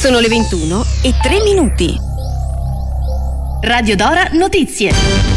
Sono le 21:03. Radio Dora Notizie.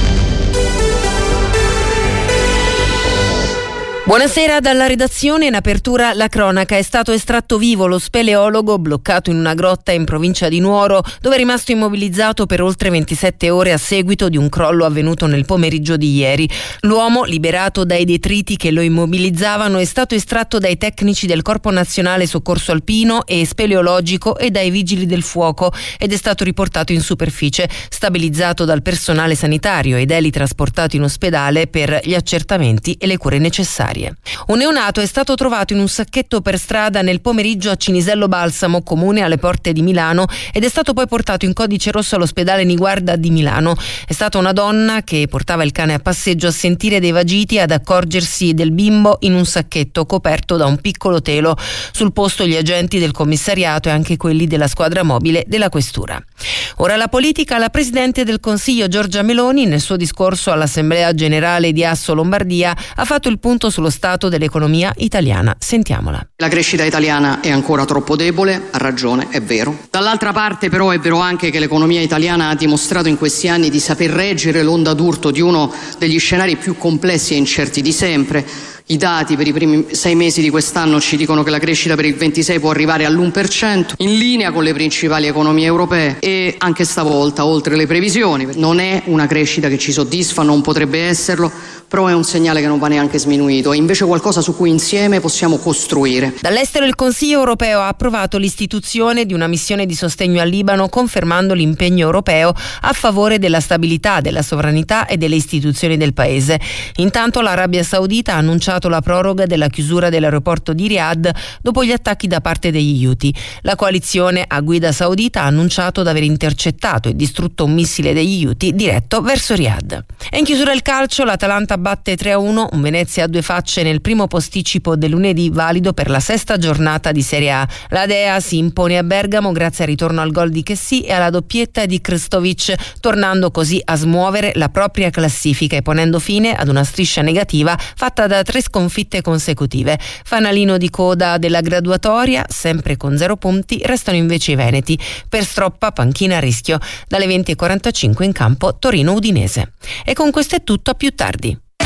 Buonasera dalla redazione. In apertura la cronaca. È stato estratto vivo lo speleologo bloccato in una grotta in provincia di Nuoro, dove è rimasto immobilizzato per oltre 27 ore a seguito di un crollo avvenuto nel pomeriggio di ieri. L'uomo, liberato dai detriti che lo immobilizzavano, è stato estratto dai tecnici del Corpo Nazionale Soccorso Alpino e Speleologico e dai Vigili del Fuoco ed è stato riportato in superficie, stabilizzato dal personale sanitario ed eli trasportato in ospedale per gli accertamenti e le cure necessarie. Un neonato è stato trovato in un sacchetto per strada nel pomeriggio a Cinisello Balsamo, comune alle porte di Milano, ed è stato poi portato in codice rosso all'ospedale Niguarda di Milano. È stata una donna che portava il cane a passeggio a sentire dei vagiti e ad accorgersi del bimbo in un sacchetto coperto da un piccolo telo. Sul posto gli agenti del commissariato e anche quelli della squadra mobile della questura. Ora la politica. La Presidente del Consiglio Giorgia Meloni, nel suo discorso all'Assemblea Generale di Asso Lombardia, ha fatto il punto sullo stato dell'economia italiana. Sentiamola. La crescita italiana è ancora troppo debole, ha ragione, è vero. Dall'altra parte però è vero anche che l'economia italiana ha dimostrato in questi anni di saper reggere l'onda d'urto di uno degli scenari più complessi e incerti di sempre. I dati per i primi 6 mesi di quest'anno ci dicono che la crescita per il 26 può arrivare all'1%, in linea con le principali economie europee, e anche stavolta oltre le previsioni. Non è una crescita che ci soddisfa, non potrebbe esserlo, però è un segnale che non va neanche sminuito, è invece qualcosa su cui insieme possiamo costruire. Dall'estero il Consiglio europeo ha approvato l'istituzione di una missione di sostegno al Libano, confermando l'impegno europeo a favore della stabilità, della sovranità e delle istituzioni del paese. Intanto l'Arabia Saudita ha annunciato la proroga della chiusura dell'aeroporto di Riyadh dopo gli attacchi da parte degli Houthi. La coalizione a guida saudita ha annunciato di aver intercettato e distrutto un missile degli Houthi diretto verso Riyadh. E in chiusura il calcio, l'Atalanta batte 3-1 un Venezia a due facce nel primo posticipo del lunedì, valido per la 6ª giornata di Serie A. La Dea si impone a Bergamo grazie al ritorno al gol di Chessy e alla doppietta di Krstovic, tornando così a smuovere la propria classifica e ponendo fine ad una striscia negativa fatta da 3 sconfitte consecutive. Fanalino di coda della graduatoria, sempre con 0 punti, restano invece i veneti. Per Stroppa, panchina a rischio. Dalle 20:45 in campo Torino-Udinese. E con questo è tutto, a più tardi.